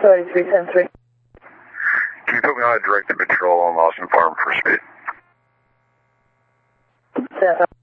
3310-3. Can you put me on a directed patrol on Lawson Farm for speed? Yes.